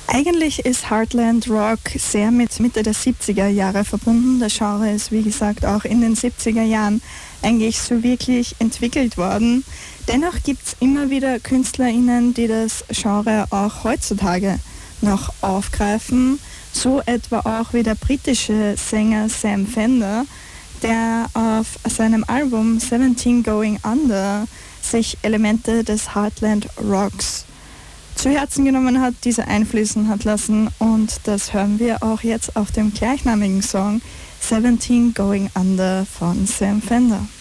Eigentlich ist Heartland Rock sehr mit Mitte der 70er Jahre verbunden. Das Genre ist, wie gesagt, auch in den 70er Jahren eigentlich so wirklich entwickelt worden. Dennoch gibt es immer wieder KünstlerInnen, die das Genre auch heutzutage noch aufgreifen. So etwa auch wie der britische Sänger Sam Fender, der auf seinem Album 17 Going Under sich Elemente des Heartland Rocks zu Herzen genommen hat, diese einfließen hat lassen, und das hören wir auch jetzt auf dem gleichnamigen Song 17 Going Under von Sam Fender.